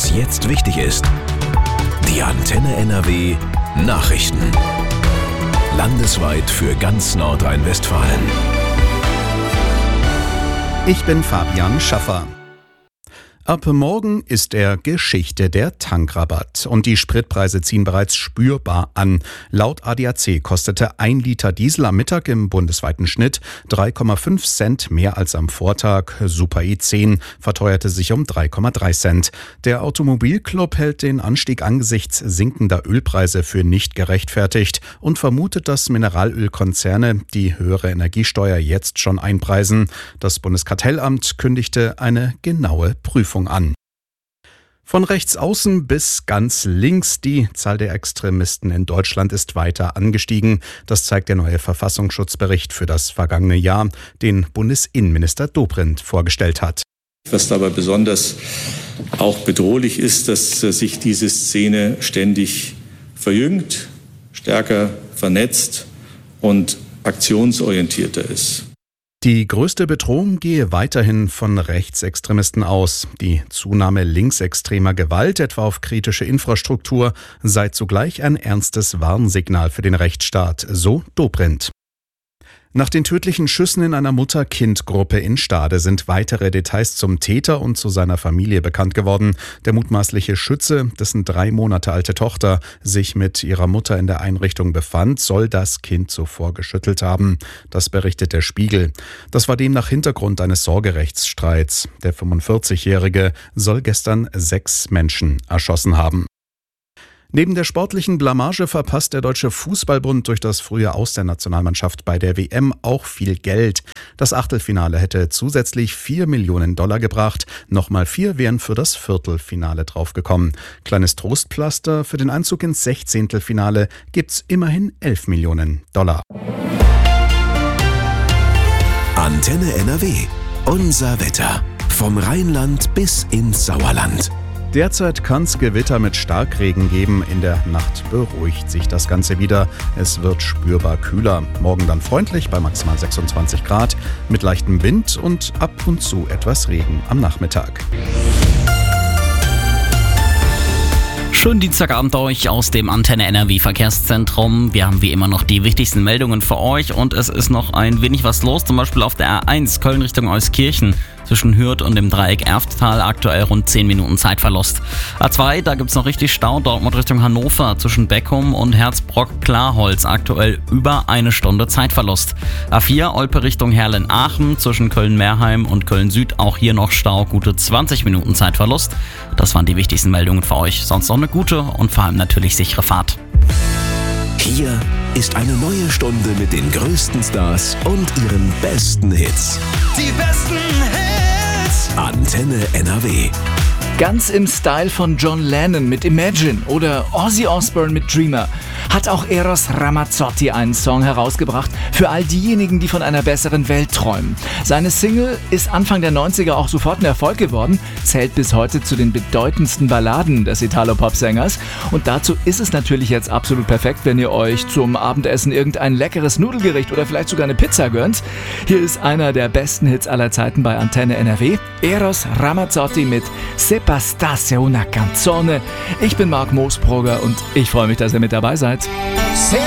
was jetzt wichtig ist. Die Antenne NRW Nachrichten. Landesweit für ganz Nordrhein-Westfalen. Ich bin Fabian Schaffer. Ab morgen ist er Geschichte der Tankrabatt und die Spritpreise ziehen bereits spürbar an. Laut ADAC kostete 1 Liter Diesel am Mittag im bundesweiten Schnitt 3,5 Cent mehr als am Vortag. Super E10 verteuerte sich um 3,3 Cent. Der Automobilclub hält den Anstieg angesichts sinkender Ölpreise für nicht gerechtfertigt und vermutet, dass Mineralölkonzerne die höhere Energiesteuer jetzt schon einpreisen. Das Bundeskartellamt kündigte eine genaue Prüfung an. Von rechts außen bis ganz links, die Zahl der Extremisten in Deutschland ist weiter angestiegen. Das zeigt der neue Verfassungsschutzbericht für das vergangene Jahr, den Bundesinnenminister Dobrindt vorgestellt hat. Was dabei besonders auch bedrohlich ist, dass sich diese Szene ständig verjüngt, stärker vernetzt und aktionsorientierter ist. Die größte Bedrohung gehe weiterhin von Rechtsextremisten aus. Die Zunahme linksextremer Gewalt, etwa auf kritische Infrastruktur, sei zugleich ein ernstes Warnsignal für den Rechtsstaat, so Dobrindt. Nach den tödlichen Schüssen in einer Mutter-Kind-Gruppe in Stade sind weitere Details zum Täter und zu seiner Familie bekannt geworden. Der mutmaßliche Schütze, dessen 3 Monate alte Tochter sich mit ihrer Mutter in der Einrichtung befand, soll das Kind zuvor geschüttelt haben. Das berichtet der Spiegel. Das war demnach Hintergrund eines Sorgerechtsstreits. Der 45-Jährige soll gestern 6 Menschen erschossen haben. Neben der sportlichen Blamage verpasst der Deutsche Fußballbund durch das frühe Aus der Nationalmannschaft bei der WM auch viel Geld. Das Achtelfinale hätte zusätzlich $4 Millionen gebracht. Nochmal 4 wären für das Viertelfinale draufgekommen. Kleines Trostpflaster: für den Einzug ins 16. Finale gibt's immerhin $11 Millionen. Antenne NRW. Unser Wetter. Vom Rheinland bis ins Sauerland. Derzeit kann es Gewitter mit Starkregen geben. In der Nacht beruhigt sich das Ganze wieder. Es wird spürbar kühler. Morgen dann freundlich bei maximal 26 Grad mit leichtem Wind und ab und zu etwas Regen am Nachmittag. Schönen Dienstagabend euch aus dem Antenne NRW Verkehrszentrum. Wir haben wie immer noch die wichtigsten Meldungen für euch und es ist noch ein wenig was los, zum Beispiel auf der A1 Köln Richtung Euskirchen. Zwischen Hürth und dem Dreieck Erfttal aktuell rund 10 Minuten Zeitverlust. A2, da gibt's noch richtig Stau, Dortmund Richtung Hannover zwischen Beckum und Herzbrock-Klarholz aktuell über 1 Stunde Zeitverlust. A4, Olpe Richtung Herrlen-Aachen zwischen Köln-Meerheim und Köln-Süd, auch hier noch Stau, gute 20 Minuten Zeitverlust. Das waren die wichtigsten Meldungen für euch. Sonst noch eine gute und vor allem natürlich sichere Fahrt. Hier ist eine neue Stunde mit den größten Stars und ihren besten Hits. Die besten Hits! Antenne NRW. Ganz im Style von John Lennon mit Imagine oder Ozzy Osbourne mit Dreamer hat auch Eros Ramazzotti einen Song herausgebracht für all diejenigen, die von einer besseren Welt träumen. Seine Single ist Anfang der 90er auch sofort ein Erfolg geworden, zählt bis heute zu den bedeutendsten Balladen des Italo-Pop-Sängers und dazu ist es natürlich jetzt absolut perfekt, wenn ihr euch zum Abendessen irgendein leckeres Nudelgericht oder vielleicht sogar eine Pizza gönnt. Hier ist einer der besten Hits aller Zeiten bei Antenne NRW, Eros Ramazzotti mit Se bastasse una canzone. Ich bin Marc Moosbrugger und ich freue mich, dass ihr mit dabei seid. Se